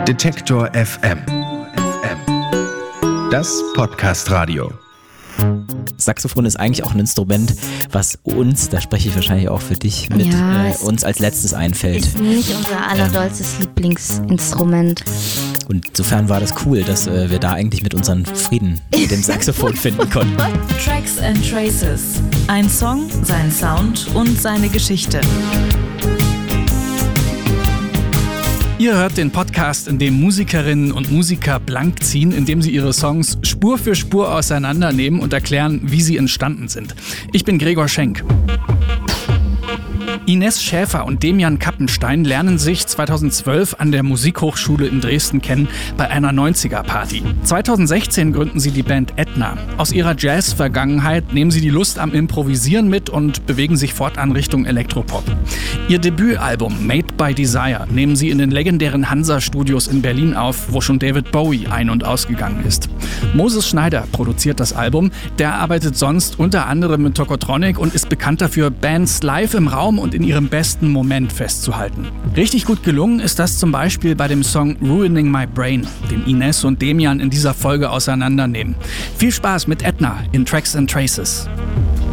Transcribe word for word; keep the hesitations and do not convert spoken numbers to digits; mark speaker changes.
Speaker 1: Detektor F M. Das Podcast-Radio.
Speaker 2: Saxophon ist eigentlich auch ein Instrument, was uns, da spreche ich wahrscheinlich auch für dich, mit
Speaker 3: ja,
Speaker 2: äh, uns als letztes einfällt.
Speaker 3: Ist nicht unser allerdollstes ähm. Lieblingsinstrument.
Speaker 2: Und insofern war das cool, dass äh, wir da eigentlich mit unseren Frieden mit dem Saxophon finden konnten.
Speaker 4: Tracks and Traces. Ein Song, sein Sound und seine Geschichte.
Speaker 5: Ihr hört den Podcast, in dem Musikerinnen und Musiker blank ziehen, indem sie ihre Songs Spur für Spur auseinandernehmen und erklären, wie sie entstanden sind. Ich bin Gregor Schenk. Ines Schäfer und Demian Kappenstein lernen sich zweitausendzwölf an der Musikhochschule in Dresden kennen bei einer neunziger-Party. zweitausendsechzehn gründen sie die Band Edna. Aus ihrer Jazz-Vergangenheit nehmen sie die Lust am Improvisieren mit und bewegen sich fortan Richtung Elektropop. Ihr Debütalbum Made by Desire nehmen sie in den legendären Hansa-Studios in Berlin auf, wo schon David Bowie ein- und ausgegangen ist. Moses Schneider produziert das Album. Der arbeitet sonst unter anderem mit Tokotronic und ist bekannt dafür, Bands live im Raum und in ihrem besten Moment festzuhalten. Richtig gut gelungen ist das zum Beispiel bei dem Song Ruining My Brain, den Ines und Demian in dieser Folge auseinandernehmen. Viel Spaß mit Edna in Tracks and Traces.